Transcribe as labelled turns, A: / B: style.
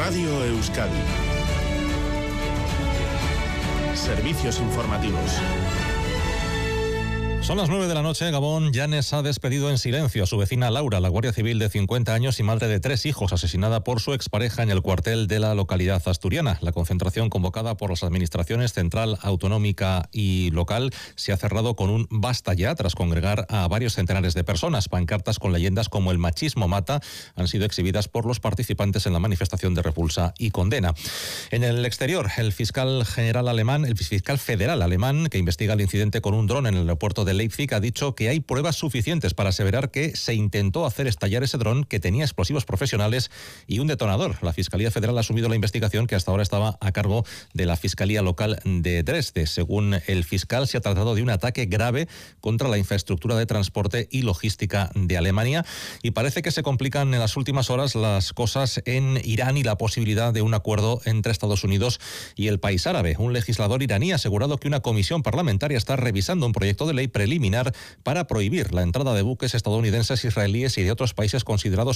A: Radio Euskadi. Servicios informativos.
B: Son las 9 de la noche. Gabón Llanes ha despedido en silencio a su vecina Laura, la guardia civil de 50 años y madre de 3 hijos, asesinada por su expareja en el cuartel de la localidad asturiana. La concentración convocada por las administraciones central, autonómica y local se ha cerrado con un basta ya, tras congregar a varios centenares de personas. Pancartas con leyendas como "el machismo mata" han sido exhibidas por los participantes en la manifestación de repulsa y condena. En el exterior, el fiscal federal alemán, que investiga el incidente con un dron en el aeropuerto de Leipzig, ha dicho que hay pruebas suficientes para aseverar que se intentó hacer estallar ese dron, que tenía explosivos profesionales y un detonador. La Fiscalía Federal ha asumido la investigación, que hasta ahora estaba a cargo de la Fiscalía Local de Dresde. Según el fiscal, se ha tratado de un ataque grave contra la infraestructura de transporte y logística de Alemania, y parece que se complican en las últimas horas las cosas en Irán y la posibilidad de un acuerdo entre Estados Unidos y el país árabe. Un legislador iraní ha asegurado que una comisión parlamentaria está revisando un proyecto de ley preliminar para prohibir la entrada de buques estadounidenses, israelíes y de otros países considerados